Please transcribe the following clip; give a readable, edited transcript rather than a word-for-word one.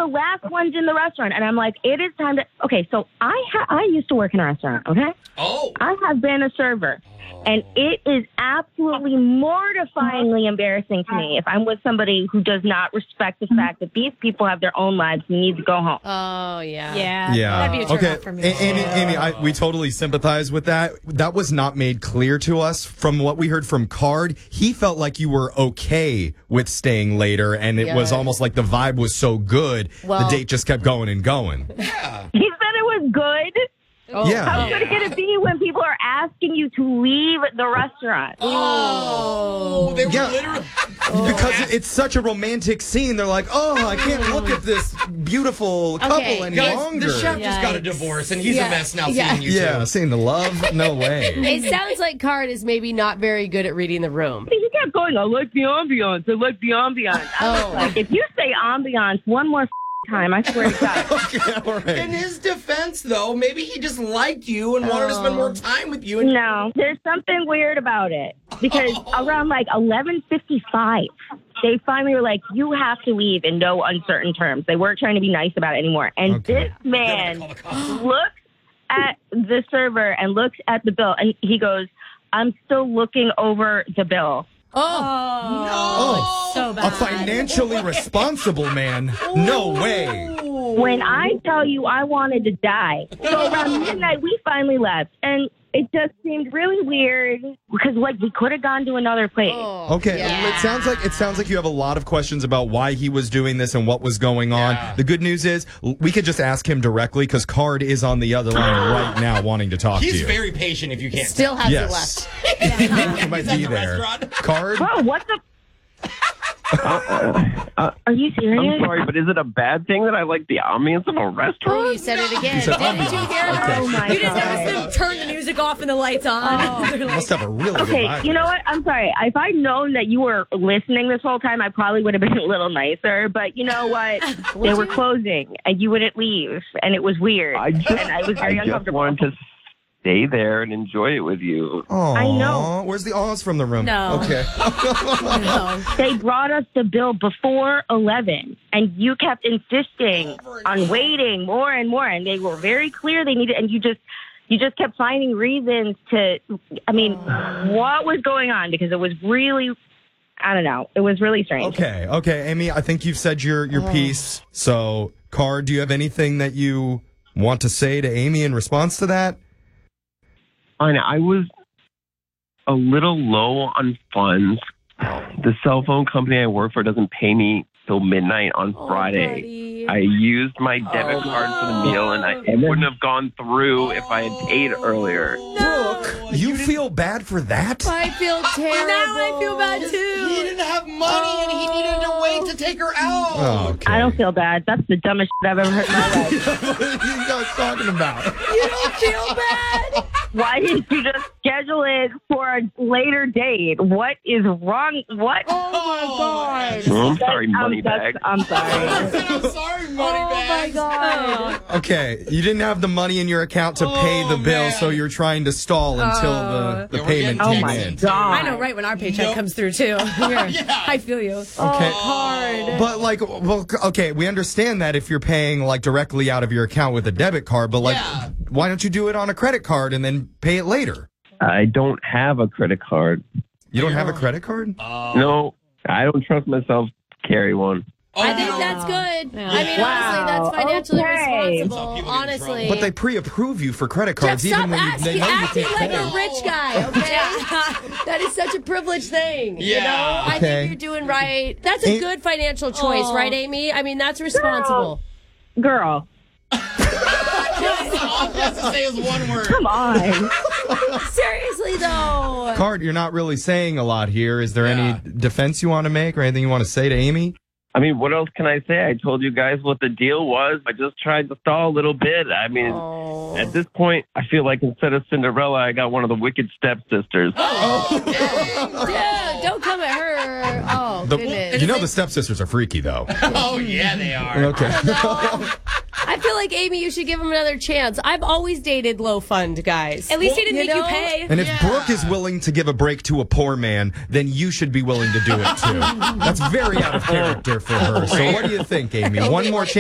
the last ones in the restaurant. And I'm like, it is time to... Okay, so I used to work in a restaurant, okay? Oh. I have been a server. And it is absolutely mortifyingly embarrassing to me if I'm with somebody who does not respect the fact that these people have their own lives and need to go home. Oh, yeah. Yeah. That'd be a turn off for me. Amy, we totally sympathize with that. That was not made clear to us. From what we heard from Card, he felt like you were okay with staying later, and it was almost like the vibe was so good, the date just kept going and going. Yeah. He said it was good. Oh. Yeah. How good can it be when people are asking you to leave the restaurant? Oh. They were literally... Because it's such a romantic scene. They're like, oh, I can't look at this beautiful couple any Guys, longer. the chef just got a divorce, and he's a mess now seeing you two. Seeing the love? No way. It sounds like Card is maybe not very good at reading the room. He kept going, I like the ambiance. I like the ambiance. I was like, if you say ambiance one more time, I swear to God. Okay, all right. In his defense, though, maybe he just liked you and wanted to spend more time with you. No, there's something weird about it. Because around like 11:55, they finally were like, you have to leave in no uncertain terms. They weren't trying to be nice about it anymore. And this man looks at the server and looks at the bill, and he goes, I'm still looking over the bill. Oh, so bad. a financially responsible man? No way. When I tell you I wanted to die. So around midnight, we finally left. And it just seemed really weird because, like, we could have gone to another place. Okay, it sounds like you have a lot of questions about why he was doing this and what was going on. The good news is we could just ask him directly because Card is on the other line right now wanting to talk to you. He's very patient if you can't. Still hasn't left. He might be there. Card? Bro, what the... Are you serious? I'm sorry, but is it a bad thing that I like the ambience of a restaurant? Oh, you said it again. said Didn't you hear it? Okay. Oh, my You didn't God. notice them turn the music off and the lights on. Must have a really good Okay, vibe. you know what? I'm sorry. If I'd known that you were listening this whole time, I probably would have been a little nicer. But you know what? They were closing, and you wouldn't leave, and it was weird. And I was very just uncomfortable. wanted to stay there and enjoy it with you. Aww. I know. Where's the awes from the room? No. Okay. They brought us the bill before 11, and you kept insisting on waiting more and more, and they were very clear they needed, and you just kept finding reasons to, I mean, what was going on? Because it was really, I don't know, it was really strange. Okay, Amy, I think you've said your piece. So, Card, do you have anything that you want to say to Amy in response to that? Fine, I was a little low on funds. The cell phone company I work for doesn't pay me till midnight on Friday. buddy. I used my debit card for the meal, and it wouldn't have gone through if I had paid earlier. Brooke, you feel bad for that? I feel terrible. Now I feel bad He too. didn't have money, and he needed to wait to take her out. Oh, okay. I don't feel bad. That's the dumbest shit I've ever heard in my life. What are you guys talking about? You don't feel bad. Why didn't you just schedule it for a later date? What is wrong? What? Oh, my God. I'm sorry, Moneybag. I'm sorry. I'm sorry, Moneybag. God. Okay, you didn't have the money in your account to pay the bill, man. so you're trying to stall until the Yeah, we're payment getting came Oh, my in. God. I know, right when our paycheck Nope. comes through too. I feel you. Okay. Hard. But like, well, okay, we understand that if you're paying like directly out of your account with a debit card, but like, Yeah. why don't you do it on a credit card and then pay it later? I don't have a credit card. You don't have a credit card? No, I don't trust myself to carry one. I think that's good. I mean, Wow. honestly, that's financially Okay. responsible. Some people get in Honestly. But they pre-approve you for credit Jeff, cards stop even when they know you acting can't like pay. a rich guy, okay? That is such a privileged thing. You Yeah. know? I Okay. think you're doing right. That's a good financial choice, right, Amy? I mean, that's responsible. Girl, All he has to say is one word. come on. Seriously, though. Card, you're not really saying a lot here. Is there any defense you want to make or anything you want to say to Amy? I mean, what else can I say? I told you guys what the deal was. I just tried to stall a little bit. I mean, at this point, I feel like instead of Cinderella, I got one of the wicked stepsisters. Dude, don't come at her. Oh, goodness. You know the stepsisters are freaky, though. Oh, yeah, they are. Okay. I feel like, Amy, you should give him another chance. I've always dated low fund guys. At least he didn't You make you know? pay. And if Brooke is willing to give a break to a poor man, then you should be willing to do it too. That's very out of character for her. So what do you think, Amy? One more chance.